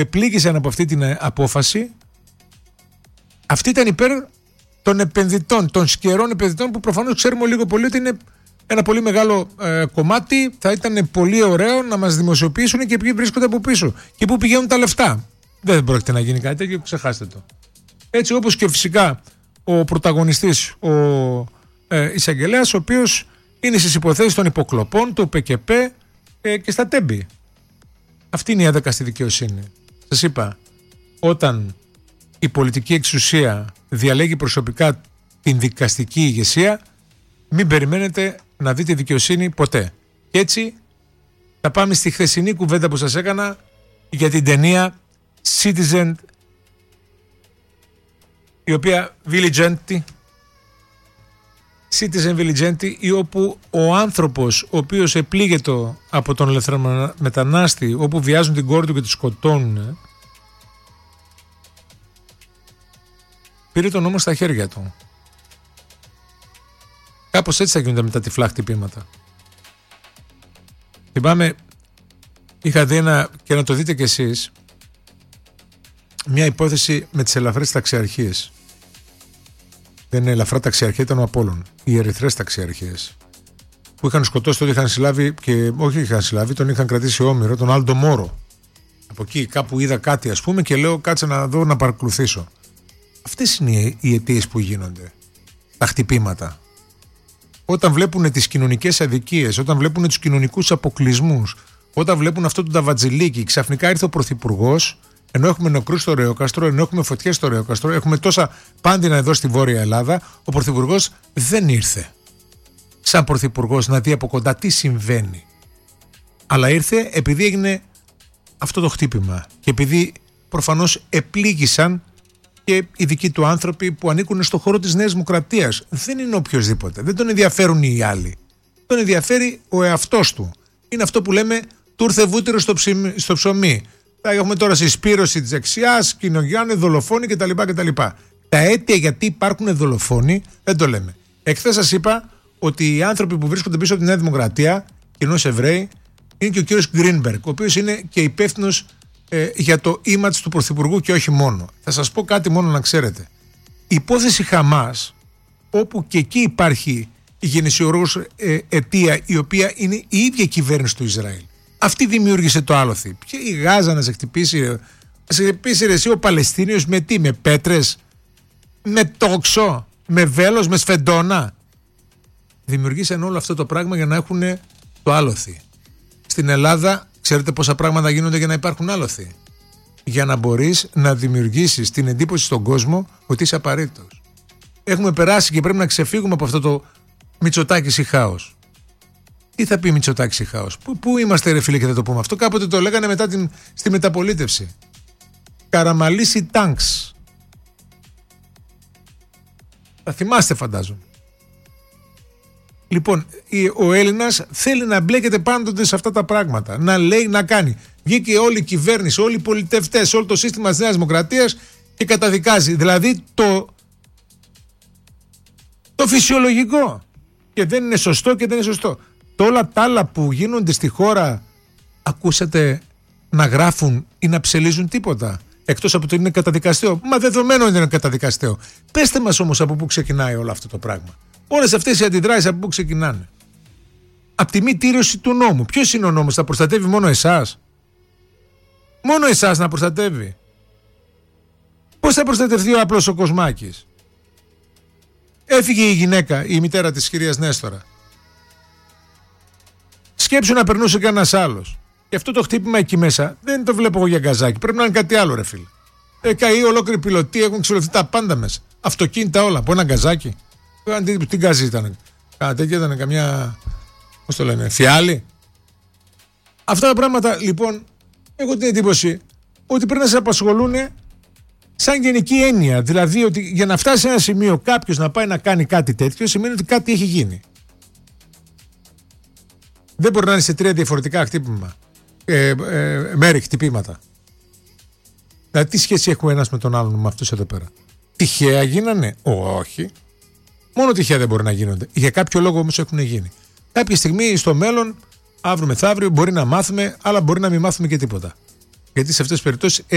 επλήγησαν από αυτή την απόφαση, αυτή ήταν υπέρ των επενδυτών, των σκερών επενδυτών, που προφανώς ξέρουμε λίγο πολύ ότι είναι ένα πολύ μεγάλο κομμάτι. Θα ήταν πολύ ωραίο να μας δημοσιοποιήσουν και ποιοι βρίσκονται από πίσω και πού πηγαίνουν τα λεφτά. Δεν πρόκειται να γίνει κάτι τέτοιο, ξεχάστε το. Έτσι, όπως και φυσικά ο πρωταγωνιστής, ο εισαγγελέας, ο οποίος είναι στις υποθέσεις των υποκλοπών, του ΠΚΠ και στα τέμπη. Αυτή είναι η έδακα στη δικαιοσύνη. Σας είπα, όταν η πολιτική εξουσία διαλέγει προσωπικά την δικαστική ηγεσία, μην περιμένετε να δείτε δικαιοσύνη ποτέ. Και έτσι θα πάμε στη χθεσινή κουβέντα που σας έκανα για την ταινία Citizen, η οποία Citizen Viligenti, ή όπου ο άνθρωπος ο οποίος επλήγεται από τον ελευθερομετανάστη, όπου βιάζουν την κόρη του και τη σκοτώνουν, πήρε τον νόμο στα χέρια του. Κάπως έτσι θα γίνονται μετά τυφλά χτυπήματα. Θυμάμαι, είχα δει και να το δείτε κι εσείς, μια υπόθεση με τις ελαφρές ταξιαρχίες. Δεν είναι ελαφρά ταξιαρχία, ήταν ο Απόλλων. Οι ερυθρές ταξιαρχίες. Που είχαν σκοτώσει, τον είχαν συλλάβει και όχι είχαν συλλάβει, τον είχαν κρατήσει όμηρο, τον Άλντο Μόρο. Από εκεί κάπου είδα κάτι, ας πούμε, και λέω κάτσε να δω, να παρακολουθήσω. Αυτές είναι οι αιτίες που γίνονται. Τα χτυπήματα. Όταν βλέπουν τις κοινωνικές αδικίες, όταν βλέπουν τους κοινωνικούς αποκλεισμούς, όταν βλέπουν αυτό το ταβατζιλίκι, ξαφνικά ήρθε ο πρωθυπουργός, ενώ έχουμε νεκρούς στο Ρεόκαστρο, ενώ έχουμε φωτιές στο Ρεόκαστρο, έχουμε τόσα πάντινα εδώ στη Βόρεια Ελλάδα, ο πρωθυπουργός δεν ήρθε σαν πρωθυπουργός να δει από κοντά τι συμβαίνει. Αλλά ήρθε επειδή έγινε αυτό το χτύπημα και επειδή προφανώς επλήγησαν και οι δικοί του άνθρωποι που ανήκουν στο χώρο της Νέας Δημοκρατίας. Δεν είναι οποιοσδήποτε, δεν τον ενδιαφέρουν οι άλλοι. Τον ενδιαφέρει ο εαυτός του. Είναι αυτό που λέμε του ήρθε βούτυρο στο ψωμί. Θα έχουμε τώρα συσπήρωση της δεξιάς, κοινογιάννη, δολοφόνοι κτλ. Τα αίτια γιατί υπάρχουν δολοφόνοι δεν το λέμε. Εχθές σας είπα ότι οι άνθρωποι που βρίσκονται πίσω από τη Νέα Δημοκρατία, κοινώς Εβραίοι, είναι και ο κύριος Γκρίνμπεργκ, ο οποίος είναι και υπεύθυνος για το image του Πρωθυπουργού και όχι μόνο. Θα σας πω κάτι μόνο να ξέρετε. Η υπόθεση Χαμάς, όπου και εκεί υπάρχει η γενεσιουργός αιτία, η οποία είναι η ίδια κυβέρνηση του Ισραήλ. Αυτή δημιούργησε το άλοθη. Ποια η Γάζα να σε χτυπήσει, εσύ ο Παλαιστίνιος με τι, με πέτρες, με τόξο, με βέλος, με σφεντόνα. Δημιουργήσαν όλο αυτό το πράγμα για να έχουν το άλοθη. Στην Ελλάδα, ξέρετε πόσα πράγματα γίνονται για να υπάρχουν άλοθη? Για να μπορείς να δημιουργήσεις την εντύπωση στον κόσμο ότι είσαι απαραίτητος. Έχουμε περάσει και πρέπει να ξεφύγουμε από αυτό το Μητσοτάκης ή χάος. Τι θα πει Μητσοτάκης ή χάος? Πού είμαστε ρε φίλε και θα το πούμε αυτό? Κάποτε το λέγανε μετά στη μεταπολίτευση. Καραμαλής ή τάγκς. Θα θυμάστε φαντάζομαι. Λοιπόν, ο Έλληνας θέλει να μπλέκεται πάντοτε σε αυτά τα πράγματα. Να λέει, να κάνει. Βγήκε όλη η κυβέρνηση, όλοι οι πολιτευτές, όλο το σύστημα της Νέας Δημοκρατίας και καταδικάζει. Δηλαδή το φυσιολογικό. Και δεν είναι σωστό και δεν είναι σωστό. Όλα τα άλλα που γίνονται στη χώρα, ακούσατε να γράφουν ή να ψελίζουν τίποτα? Εκτός από το είναι καταδικαστέο. Μα δεδομένο είναι καταδικαστέο. Πέστε μας όμως από πού ξεκινάει όλο αυτό το πράγμα. Όλες αυτές οι αντιδράσεις από πού ξεκινάνε? Από τη μη τήρηση του νόμου. Ποιος είναι ο νόμος? Θα προστατεύει μόνο εσάς? Μόνο εσάς να προστατεύει? Πώς θα προστατευτεί ο απλός ο Κοσμάκης? Έφυγε η γυναίκα, η μητέρα της κυρίας Νέστορα. Σκέψου να περνούσε κανένας άλλος. Και αυτό το χτύπημα εκεί μέσα δεν το βλέπω εγώ για γκαζάκι. Πρέπει να είναι κάτι άλλο, ρε φίλε. Καεί ολόκληρη πιλωτή, έχουν ξυλωθεί τα πάντα μέσα. Αυτοκίνητα όλα. Από ένα γκαζάκι. Τι γκάζι ήταν? Κάνα τέτοια ήταν, καμιά. Πώς το λένε, φιάλη. Αυτά τα πράγματα λοιπόν έχω την εντύπωση ότι πρέπει να σε απασχολούν σαν γενική έννοια. Δηλαδή ότι για να φτάσει σε ένα σημείο κάποιος να πάει να κάνει κάτι τέτοιο σημαίνει ότι κάτι έχει γίνει. Δεν μπορεί να είναι σε 3 διαφορετικά μέρη χτυπήματα. Δηλαδή τι σχέση έχουμε ένας με τον άλλον με αυτούς εδώ πέρα? Τυχαία γίνανε? Όχι. Μόνο τυχαία δεν μπορεί να γίνονται. Για κάποιο λόγο όμως έχουν γίνει. Κάποια στιγμή στο μέλλον, αύριο μεθαύριο, μπορεί να μάθουμε, αλλά μπορεί να μην μάθουμε και τίποτα. Γιατί σε αυτές τις περιπτώσεις